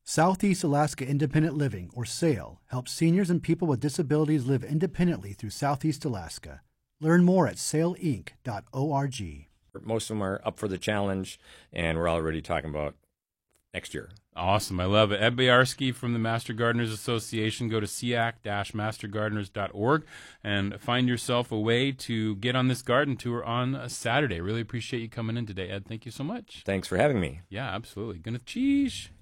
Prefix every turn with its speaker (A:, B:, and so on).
A: Southeast Alaska Independent Living, or SAIL, helps seniors and people with disabilities live independently through Southeast Alaska. Learn more at sailinc.org.
B: Most of them are up for the challenge, and we're already talking about next year.
C: Awesome. I love it. Ed Bayarski from the Master Gardeners Association. Go to seac-mastergardeners.org and find yourself a way to get on this garden tour on a Saturday. Really appreciate you coming in today, Ed. Thank you so much.
B: Thanks for having me.
C: Yeah, absolutely. Gonna cheese.